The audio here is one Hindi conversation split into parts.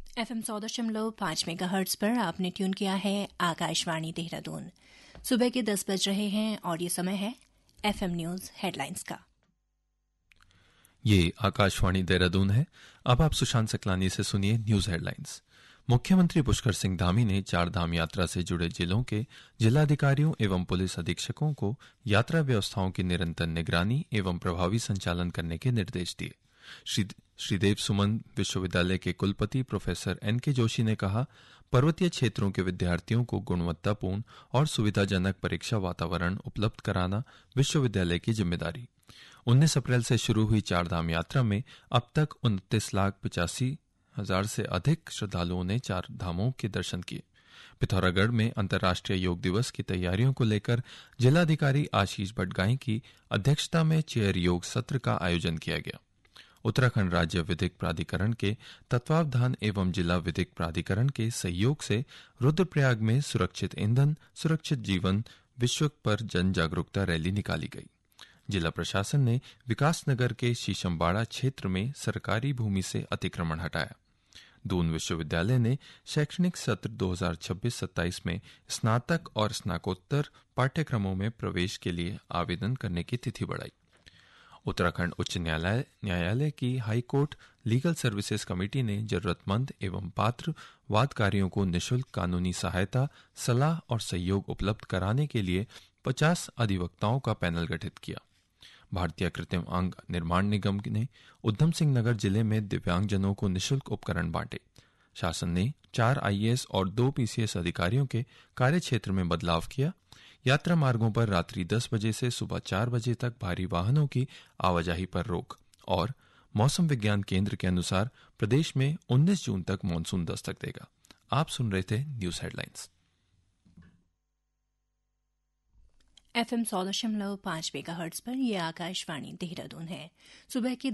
FM 100.5 मेगाहर्ट्ज पर आपने ट्यून किया है आकाशवाणी देहरादून। सुबह के 10 बज रहे हैं और ये समय है FM न्यूज हेडलाइंस का। ये आकाशवाणी देहरादून है। अब आप सुशांत सकलानी से सुनिए न्यूज हेडलाइंस। मुख्यमंत्री पुष्कर सिंह धामी ने चार धाम यात्रा से जुड़े जिलों के जिलाधिकारियों एवं पुलिस अधीक्षकों को यात्रा व्यवस्थाओं की निरंतर निगरानी एवं प्रभावी संचालन करने के निर्देश दिए। श्रीदेव सुमन विश्वविद्यालय के कुलपति प्रोफेसर एनके जोशी ने कहा, पर्वतीय क्षेत्रों के विद्यार्थियों को गुणवत्तापूर्ण और सुविधाजनक परीक्षा वातावरण उपलब्ध कराना विश्वविद्यालय की जिम्मेदारी। 19 अप्रैल से शुरू हुई चारधाम यात्रा में अब तक 29,85,000 से अधिक श्रद्धालुओं ने चार धामों के दर्शन किए। पिथौरागढ़ में अंतर्राष्ट्रीय योग दिवस की तैयारियों को लेकर जिलाधिकारी आशीष भट्टगाई की अध्यक्षता में चेयर योग सत्र का आयोजन किया गया। उत्तराखंड राज्य विधिक प्राधिकरण के तत्वावधान एवं जिला विधिक प्राधिकरण के सहयोग से रुद्रप्रयाग में सुरक्षित ईंधन सुरक्षित जीवन विश्व पर जन जागरूकता रैली निकाली गई। जिला प्रशासन ने विकासनगर के शीशमबाड़ा क्षेत्र में सरकारी भूमि से अतिक्रमण हटाया। दून विश्वविद्यालय ने शैक्षणिक सत्र 2026-27 में स्नातक और स्नाकोत्तर पाठ्यक्रमों में प्रवेश के लिए आवेदन करने की तिथि बढ़ाई। उत्तराखंड उच्च न्यायालय की हाईकोर्ट लीगल सर्विसेज कमेटी ने जरूरतमंद एवं पात्र वादकारियों को निःशुल्क कानूनी सहायता, सलाह और सहयोग उपलब्ध कराने के लिए 50 अधिवक्ताओं का पैनल गठित किया। भारतीय कृत्रिम अंग निर्माण निगम ने उधम सिंह नगर जिले में दिव्यांगजनों को निःशुल्क उपकरण बांटे। शासन ने 4 IAS और 2 PCS अधिकारियों के कार्यक्षेत्र में बदलाव किया। यात्रा मार्गों पर रात्रि 10 बजे से सुबह 4 बजे तक भारी वाहनों की आवाजाही पर रोक। और मौसम विज्ञान केंद्र के अनुसार प्रदेश में 19 जून तक मानसून दस्तक देगा। आप सुन रहे थे न्यूज हेडलाइंस। FM 100.5 मेगाहर्ट्ज पर यह आकाशवाणी देहरादून है। सुबह के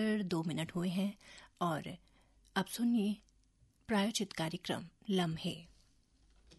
10:02 हुए हैं और अब सुनिए प्रायोजित कार्यक्रम लम्हे।